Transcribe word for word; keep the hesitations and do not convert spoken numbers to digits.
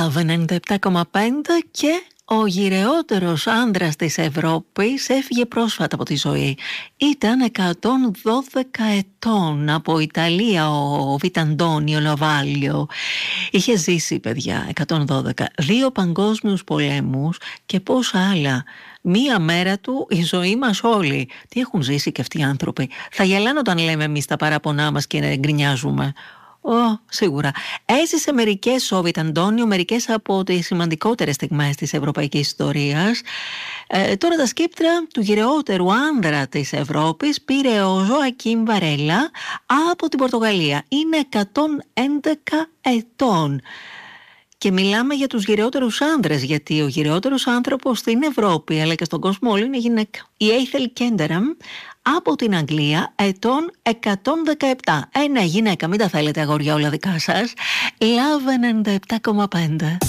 Love ενενήντα επτά κόμμα πέντε και ο γυρεότερος άνδρας της Ευρώπης έφυγε πρόσφατα από τη ζωή. Ήταν εκατόν δώδεκα ετών, από Ιταλία, ο Βιταντόνιο Λαβάλιο. Είχε ζήσει, παιδιά, εκατόν δώδεκα, δύο παγκόσμιους πολέμους και πόσα άλλα. Μία μέρα του η ζωή μας όλοι. Τι έχουν ζήσει και αυτοί οι άνθρωποι. Θα γελάνε όταν λέμε εμείς τα παράπονά μας και γκρινιάζουμε. Oh, σίγουρα. Έζησε μερικές ο Βιταντόνιο, μερικές από τις σημαντικότερες στιγμές της ευρωπαϊκής ιστορίας. Ε, τώρα τα σκύπτρα του γυρεότερου άνδρα της Ευρώπης πήρε ο Ζωακίμ Βαρέλα από την Πορτογαλία. Είναι εκατόν έντεκα ετών. Και μιλάμε για τους γυρεότερους άνδρες, γιατί ο γυρεότερος άνθρωπος στην Ευρώπη αλλά και στον κόσμο όλο είναι γυναίκα. Η Έιθελ Κέντεραμ από την Αγγλία, ετών εκατόν δεκαεπτά. Ε, ναι, γυναίκα, μην τα θέλετε αγόρια όλα δικά σας. Love ενενήντα επτά κόμμα πέντε.